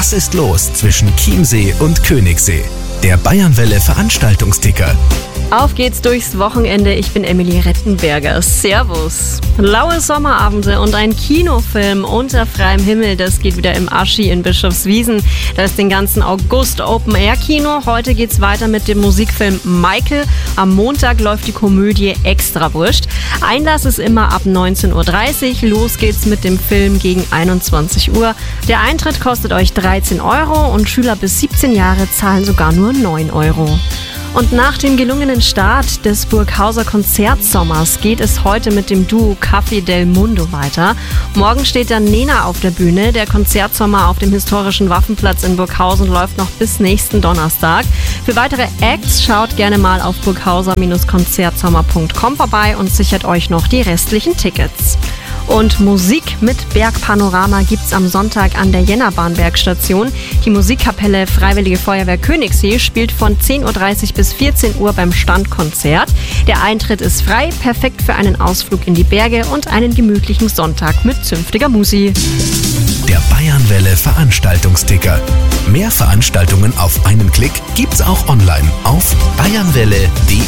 Was ist los zwischen Chiemsee und Königssee? Der Bayernwelle Veranstaltungsticker. Auf geht's durchs Wochenende. Ich bin Emilie Rettenberger. Servus. Laue Sommerabende und ein Kinofilm unter freiem Himmel. Das geht wieder im Aschi in Bischofswiesen. Da ist den ganzen August Open-Air-Kino. Heute geht's weiter mit dem Musikfilm Michael. Am Montag läuft die Komödie Extrawurscht. Einlass ist immer ab 19.30 Uhr. Los geht's mit dem Film gegen 21 Uhr. Der Eintritt kostet euch 13 € und Schüler bis 17 Jahre zahlen sogar nur 9 €. Und nach dem gelungenen Start des Burghauser Konzertsommers geht es heute mit dem Duo Café del Mundo weiter. Morgen steht dann Nena auf der Bühne. Der Konzertsommer auf dem historischen Waffenplatz in Burghausen läuft noch bis nächsten Donnerstag. Für weitere Acts schaut gerne mal auf burghauser-konzertsommer.com vorbei und sichert euch noch die restlichen Tickets. Und Musik mit Bergpanorama gibt's am Sonntag an der Jennerbahnbergstation. Die Musikkapelle Freiwillige Feuerwehr Königssee spielt von 10.30 Uhr bis 14 Uhr beim Standkonzert. Der Eintritt ist frei, perfekt für einen Ausflug in die Berge und einen gemütlichen Sonntag mit zünftiger Musi. Der Bayernwelle Veranstaltungsticker. Mehr Veranstaltungen auf einen Klick gibt's auch online auf bayernwelle.de.